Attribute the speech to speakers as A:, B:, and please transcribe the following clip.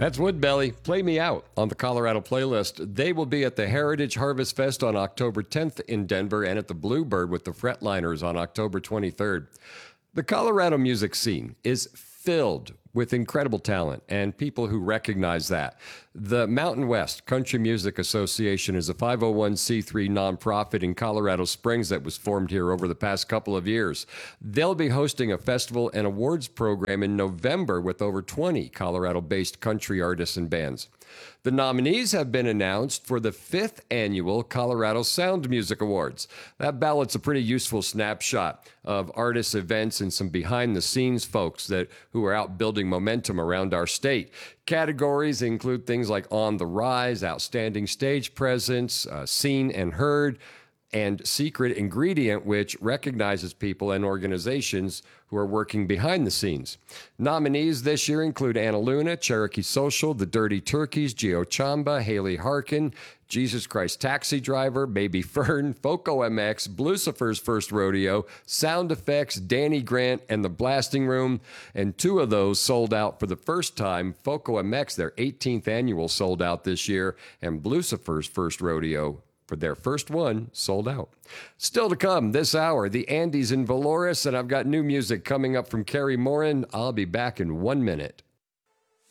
A: That's Woodbelly. Play Me Out on the Colorado playlist. They will be at the Heritage Harvest Fest on October 10th in Denver and at the Bluebird with the Fretliners on October 23rd. The Colorado music scene is filled with incredible talent and people who recognize that. The Mountain West Country Music Association is a 501c3 nonprofit in Colorado Springs that was formed here over the past couple of years. They'll be hosting a festival and awards program in November with over 20 Colorado-based country artists and bands. The nominees have been announced for the 5th annual Colorado Sound Music Awards. That ballot's a pretty useful snapshot of artists, events, and some behind-the-scenes folks who are out building momentum around our state. Categories include things like On the Rise, Outstanding Stage Presence, Seen and Heard, and Secret Ingredient, which recognizes people and organizations who are working behind the scenes. Nominees this year include Anna Luna, Cherokee Social, The Dirty Turkeys, Gio Chamba, Haley Harkin, Jesus Christ Taxi Driver, Baby Fern, Foco MX, Blucifer's First Rodeo, Sound Effects, Danny Grant, and The Blasting Room. And two of those sold out for the first time. Foco MX, their 18th annual, sold out this year, and Blucifer's First Rodeo, for their first one, sold out. Still to come this hour, the Andes in Valoris, and I've got new music coming up from Carrie Morin. I'll be back in 1 minute.